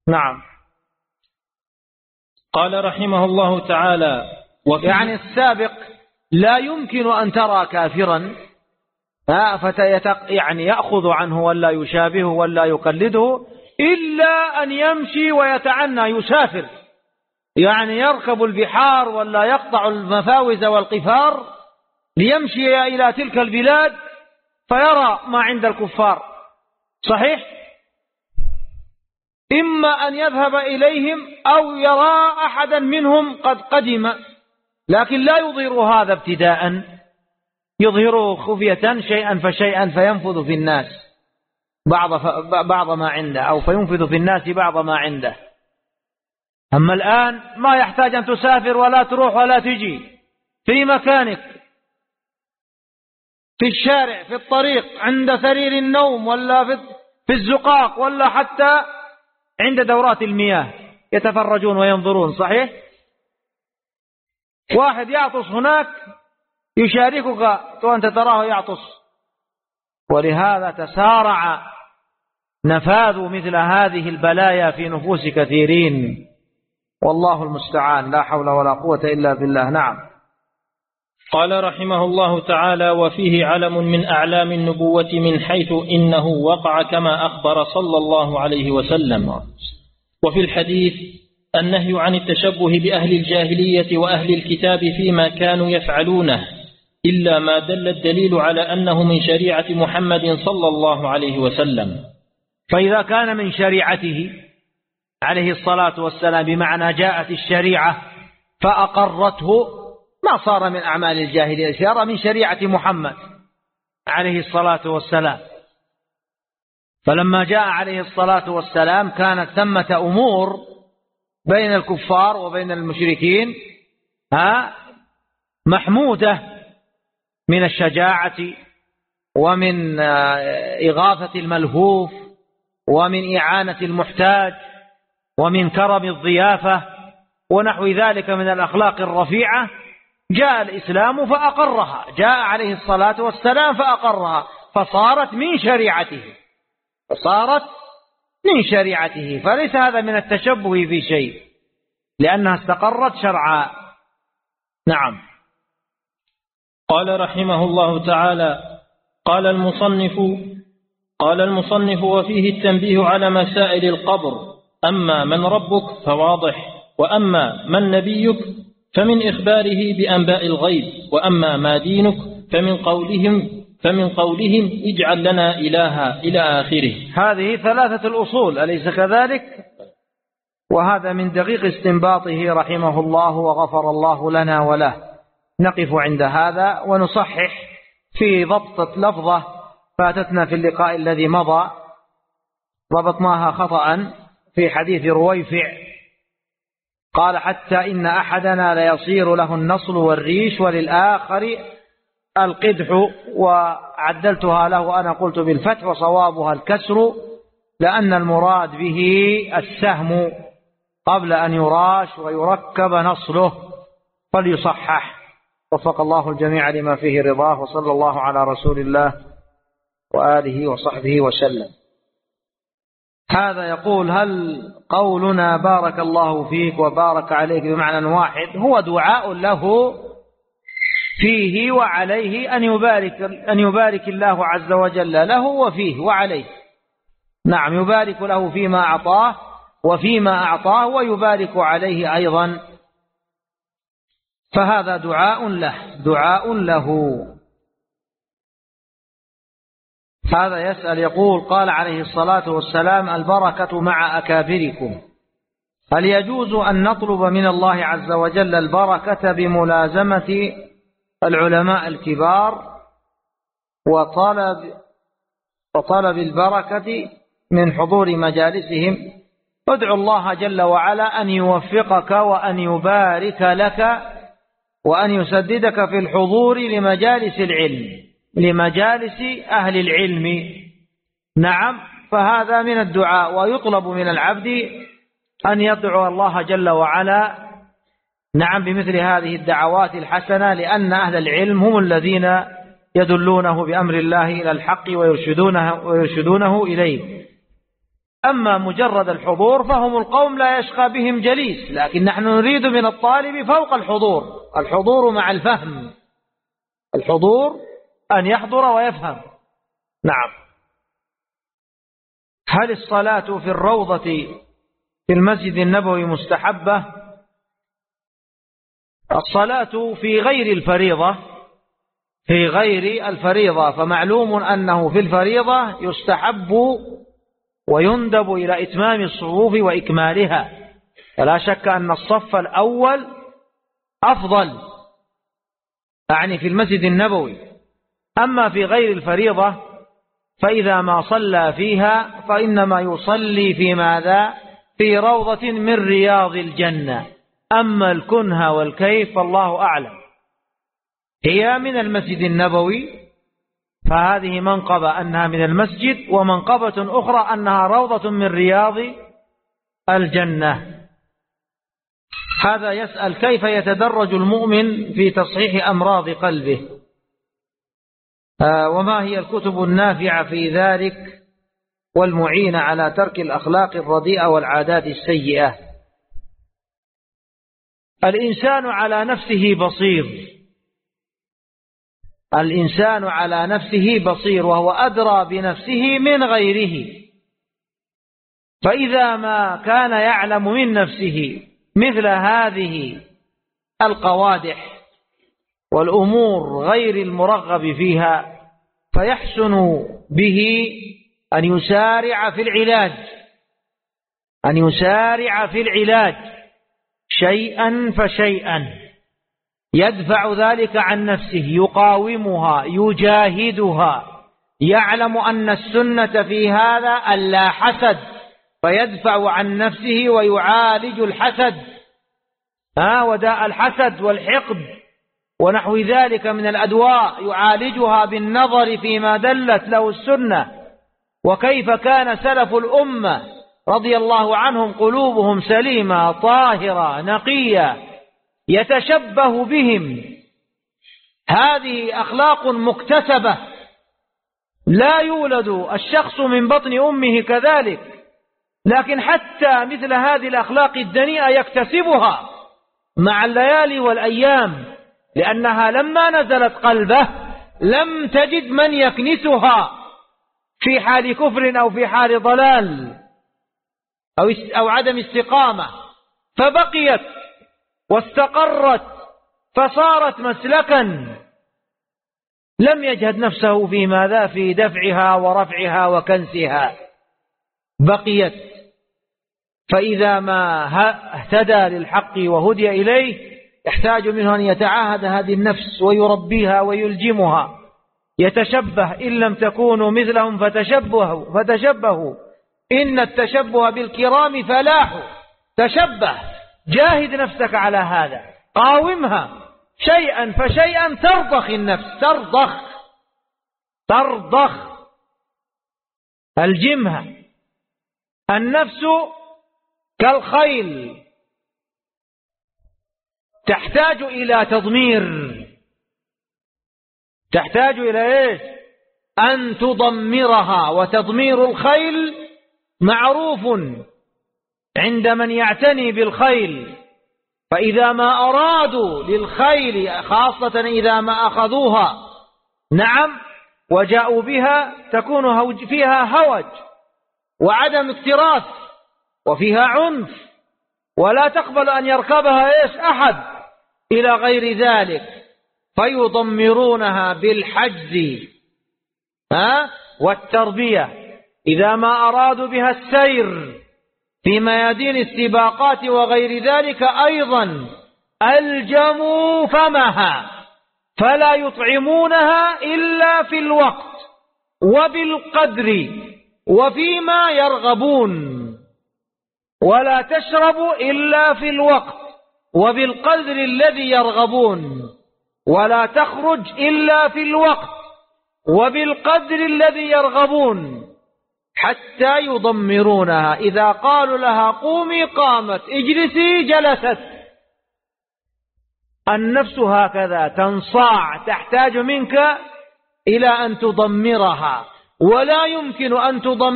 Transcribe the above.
نعم. قال رحمه الله تعالى: يعني السابق لا يمكن أن ترى كافرا يعني يأخذ عنه ولا يشابهه ولا يقلده، إلا أن يمشي ويتعنى يسافر، يعني يركب البحار ولا يقطع المفاوز والقفار ليمشي إلى تلك البلاد فيرى ما عند الكفار. صحيح؟ إما أن يذهب إليهم أو يرى أحدا منهم قد قدم، لكن لا يظهر هذا ابتداء، يظهره خفية شيئا فشيئا فينفذ في الناس بعض ما عنده، أو فينفذ في الناس بعض ما عنده. أما الآن ما يحتاج أن تسافر ولا تروح ولا تجي، في مكانك، في الشارع، في الطريق، عند سرير النوم، ولا في الزقاق، ولا حتى عند دورات المياه يتفرجون وينظرون. صحيح؟ واحد يعطس هناك يشاركك وأنت تراه يعطس. ولهذا تسارع نفاذ مثل هذه البلايا في نفوس كثيرين، والله المستعان، لا حول ولا قوة إلا بالله. نعم. قال رحمه الله تعالى: وفيه علم من أعلام النبوة من حيث إنه وقع كما أخبر صلى الله عليه وسلم. وفي الحديث النهي عن التشبه بأهل الجاهلية وأهل الكتاب فيما كانوا يفعلونه، إلا ما دل الدليل على أنه من شريعة محمد صلى الله عليه وسلم. فإذا كان من شريعته عليه الصلاة والسلام، بمعنى جاءت الشريعة فأقرته، ما صار من أعمال الجاهلية، صار من شريعة محمد عليه الصلاة والسلام. فلما جاء عليه الصلاة والسلام كانت ثمة أمور بين الكفار وبين المشركين محمودة، من الشجاعة ومن إغاثة الملهوف ومن إعانة المحتاج ومن كرم الضيافة ونحو ذلك من الأخلاق الرفيعة. جاء الإسلام فأقرها، جاء عليه الصلاة والسلام فأقرها، فصارت من شريعته، فليس هذا من التشبه في شيء، لأنها استقرت شرعا. نعم. قال رحمه الله تعالى: قال المصنف: وفيه التنبيه على مسائل القبر. أما من ربك فواضح، وأما من نبيك فمن إخباره بأنباء الغيب، وأما ما دينك فمن قولهم اجعل لنا إلها إلى آخره. هذه ثلاثة الأصول، أليس كذلك؟ وهذا من دقيق استنباطه رحمه الله وغفر الله لنا وله. نقف عند هذا ونصحح في ضبطة لفظة فاتتنا في اللقاء الذي مضى، ضبطناها خطأ في حديث رويفع، قال: حتى إن أحدنا ليصير له النصل والريش وللآخر القدح، وعدلتها له أنا قلت بالفتح وصوابها الكسر، لأن المراد به السهم قبل أن يراش ويركب نصله، فليصحح. وفق الله الجميع لما فيه رضاه، وصلى الله على رسول الله وآله وصحبه وسلم. هذا يقول: هل قولنا بارك الله فيك وبارك عليك بمعنى واحد هو دعاء له فيه وعليه أن يبارك الله عز وجل له وفيه وعليه؟ نعم، يبارك له فيما أعطاه وفيما أعطاه، ويبارك عليه أيضا، فهذا دعاء له. هذا يسأل يقول: قال عليه الصلاة والسلام: البركة مع أكابركم. هل يجوز أن نطلب من الله عز وجل البركة بملازمة العلماء الكبار وطلب البركة من حضور مجالسهم؟ ادعو الله جل وعلا أن يوفقك وأن يبارك لك وأن يسددك في الحضور لمجالس العلم، لمجالس أهل العلم. نعم، فهذا من الدعاء، ويطلب من العبد أن يدعو الله جل وعلا نعم بمثل هذه الدعوات الحسنة، لأن أهل العلم هم الذين يدلونه بأمر الله إلى الحق ويرشدونه إليه. أما مجرد الحضور فهم القوم لا يشقى بهم جليس، لكن نحن نريد من الطالب فوق الحضور، الحضور مع الفهم، الحضور أن يحضر ويفهم. نعم. هل الصلاة في الروضة في المسجد النبوي مستحبة؟ الصلاة في غير الفريضة، في غير الفريضة فمعلوم أنه في الفريضة يستحب ويندب إلى إتمام الصفوف وإكمالها، فلا شك أن الصف الأول أفضل، يعني في المسجد النبوي. أما في غير الفريضة فإذا ما صلى فيها فإنما يصلي في ماذا؟ في روضة من رياض الجنة. أما الكنه والكيف فالله أعلم. هي من المسجد النبوي فهذه منقبة أنها من المسجد، ومنقبة أخرى أنها روضة من رياض الجنة. هذا يسأل كيف يتدرج المؤمن في تصحيح أمراض قلبه، وما هي الكتب النافعة في ذلك والمعينة على ترك الأخلاق الرديئة والعادات السيئة. الإنسان على نفسه بصير، الإنسان على نفسه بصير، وهو أدرى بنفسه من غيره. فإذا ما كان يعلم من نفسه مثل هذه القوادح والأمور غير المرغب فيها فيحسن به أن يسارع في العلاج، أن يسارع في العلاج شيئا فشيئا، يدفع ذلك عن نفسه، يقاومها، يجاهدها، يعلم أن السنة في هذا ألا حسد، فيدفع عن نفسه ويعالج الحسد، وداء الحسد والحقد ونحو ذلك من الأدواء، يعالجها بالنظر فيما دلت له السنة، وكيف كان سلف الأمة رضي الله عنهم قلوبهم سليمة طاهرة نقية يتشبه بهم. هذه أخلاق مكتسبة، لا يولد الشخص من بطن أمه كذلك، لكن حتى مثل هذه الأخلاق الدنيئة يكتسبها مع الليالي والأيام، لأنها لما نزلت قلبه لم تجد من يكنسها في حال كفر أو في حال ضلال أو عدم استقامة، فبقيت واستقرت فصارت مسلكا، لم يجهد نفسه في ماذا؟ في دفعها ورفعها وكنسها، بقيت. فإذا ما اهتدى للحق وهدي إليه يحتاج منه أن يتعاهد هذه النفس ويربيها ويلجمها، يتشبه، إن لم تكونوا مثلهم فتشبهوا إن التشبه بالكرام فلاح. تشبه، جاهد نفسك على هذا، قاومها شيئا فشيئا، ترضخ النفس، ترضخ الجمها. النفس كالخيل تحتاج إلى تضمير، تحتاج إلى إيش؟ أن تضمرها. وتضمير الخيل معروف عند من يعتني بالخيل، فإذا ما أرادوا للخيل خاصة إذا ما أخذوها وجاءوا بها تكون فيها هوج وعدم اكتراث وفيها عنف، ولا تقبل أن يركبها أحد إلى غير ذلك، فيضمرونها بالحجز والتربية. إذا ما أرادوا بها السير في ميادين السباقات وغير ذلك أيضا ألجموا فمها، فلا يطعمونها إلا في الوقت وبالقدر وفيما يرغبون، ولا تشرب إلا في الوقت وبالقدر الذي يرغبون، ولا تخرج إلا في الوقت وبالقدر الذي يرغبون، حتى يضمرونها. إذا قالوا لها قومي قامت، اجلسي جلست. النفس هكذا تنصاع، تحتاج منك إلى أن تضمرها، ولا يمكن أن تضمرها